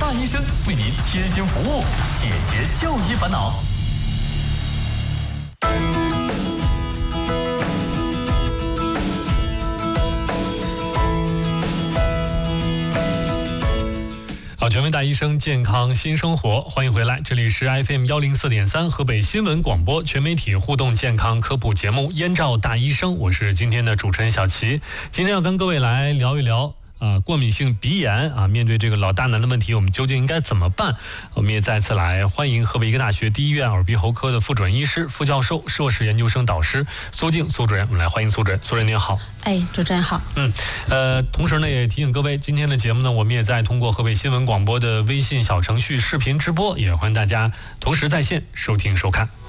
大医生为您贴心服务，解决就医烦恼。好，全民大医生健康新生活，欢迎回来，这里是 FM104.3 河北新闻广播全媒体互动健康科普节目《燕赵大医生》，我是今天的主持人小齐。今天要跟各位来聊一聊过敏性鼻炎啊，面对这个老大难的问题，我们究竟应该怎么办？我们也再次来欢迎河北医科大学第一医院耳鼻喉科的副准医师、副教授、硕士研究生导师苏静苏主任，我们来欢迎苏主任。苏主任您好。 主持人好。 同时呢，也提醒各位，今天的节目呢，我们也在通过河北新闻广播的微信小程序视频直播，也欢迎大家同时在线收听收看。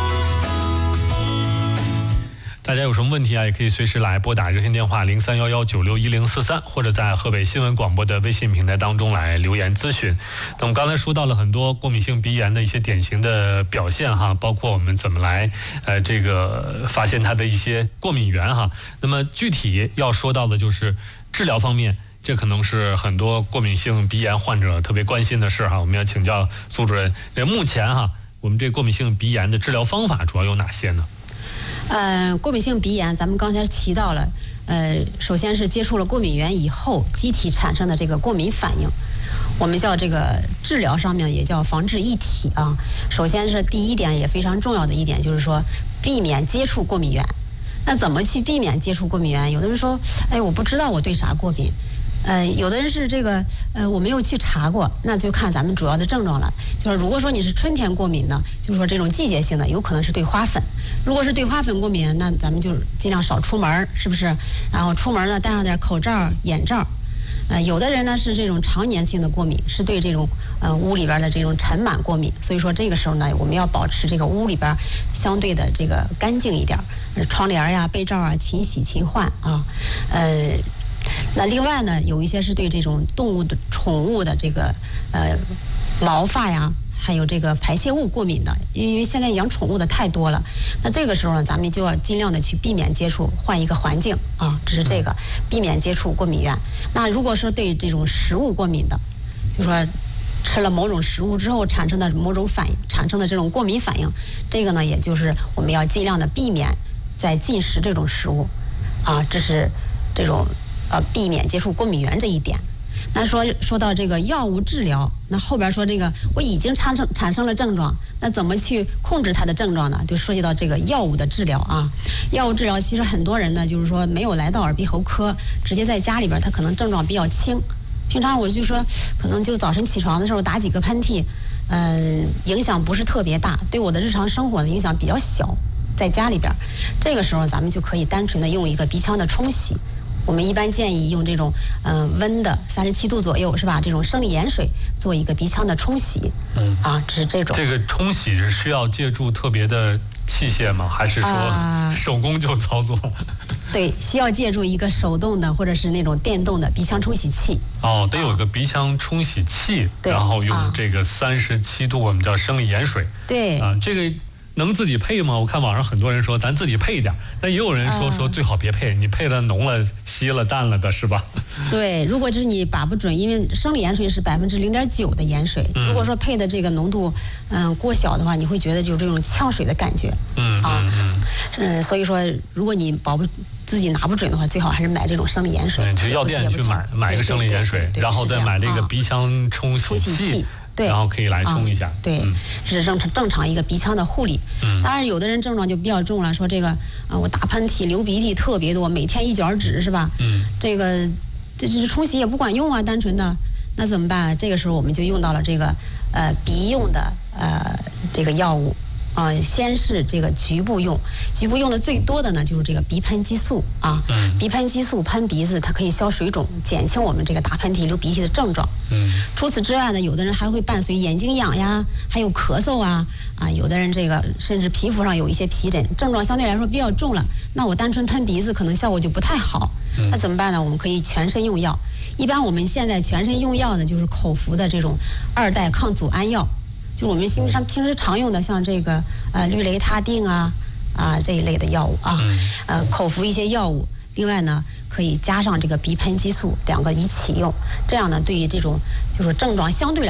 大家有什么问题啊，也可以随时来拨打热线电话0311961043，或者在河北新闻广播的微信平台当中来留言咨询。那么刚才说到了很多过敏性鼻炎的一些典型的表现哈，包括我们怎么来发现它的一些过敏源哈。那么具体要说到的就是治疗方面，这可能是很多过敏性鼻炎患者特别关心的事哈。我们要请教苏主任，目前哈，我们这过敏性鼻炎的治疗方法主要有哪些呢？ 过敏性鼻炎，咱们刚才提到了，首先是接触了过敏源以后，机体产生的这个过敏反应，我们叫这个治疗上面也叫防治一体啊。首先是第一点也非常重要的一点，就是说避免接触过敏源。那怎么去避免接触过敏源？有的人说，我不知道我对啥过敏。有的人是这个，我没有去查过，那就看咱们主要的症状了。就是如果说你是春天过敏呢，就是说这种季节性的，有可能是对花粉。如果是对花粉过敏，那咱们就尽量少出门，是不是？然后出门呢，戴上点口罩、眼罩。有的人呢是这种常年性的过敏，是对这种屋里边的这种尘螨过敏。所以说这个时候呢，我们要保持这个屋里边相对的这个干净一点，窗帘呀、被罩啊勤洗勤换啊。那另外呢，有一些是对这种动物的宠物的这个毛发呀，还有这个排泄物过敏的，因为现在养宠物的太多了。那这个时候呢，咱们就要尽量的去避免接触，换一个环境啊，这是这个避免接触过敏源。那如果说对这种食物过敏的，就说吃了某种食物之后产生的某种反应，产生的这种过敏反应，这个呢，也就是我们要尽量的避免在进食这种食物啊，这是这种避免接触过敏源这一点。那说到这个药物治疗，那后边说这个我已经产生了症状，那怎么去控制它的症状呢？就涉及到这个药物的治疗啊。药物治疗其实很多人呢，就是说没有来到耳鼻喉科，直接在家里边，他可能症状比较轻。平常我就说，可能就早晨起床的时候打几个喷嚏，影响不是特别大，对我的日常生活的影响比较小，在家里边，这个时候咱们就可以单纯的用一个鼻腔的冲洗。我们一般建议用这种温的37度左右，是吧？这种生理盐水做一个鼻腔的冲洗。这是这种。这个冲洗是需要借助特别的器械吗？还是说手工就操作？ 对，需要借助一个手动的或者是那种电动的鼻腔冲洗器。 得有个鼻腔冲洗器，然后用这个37度，我们叫生理盐水。 对。 这个能自己配吗？我看网上很多人说咱自己配一点，但也有人说最好别配，你配了浓了、稀了、淡了的是吧？ 对，如果这是你把不准，因为生理盐水是0.9%的盐水，如果说配的这个浓度过小的话，你会觉得有这种呛水的感觉。所以说如果你自己拿不准的话，最好还是买这种生理盐水。 去药店去买一个生理盐水，然后再买这个鼻腔冲洗器。 对， 然后可以来冲一下。 对，这是正常一个鼻腔的护理。当然，有的人症状就比较重了，说这个我打喷嚏、流鼻涕特别多，每天一卷纸是吧？这冲洗也不管用啊，单纯的，那怎么办？这个时候我们就用到了这个鼻用的这个药物。先是这个局部用的最多的呢，就是这个鼻喷激素啊。鼻喷激素喷鼻子，它可以消水肿，减轻我们这个打喷嚏、流鼻涕的症状。除此之外呢，有的人还会伴随眼睛痒呀，还有咳嗽啊，有的人这个甚至皮肤上有一些皮疹，症状相对来说比较重了。那我单纯喷鼻子可能效果就不太好。那怎么办呢？我们可以全身用药。一般我们现在全身用药呢，就是口服的这种2代抗组胺药。就我们平时常用的，像这个氯雷他定这一类的药物口服一些药物。另外呢，可以加上这个鼻喷激素，2个一起用，这样呢，对于这种就是症状相对来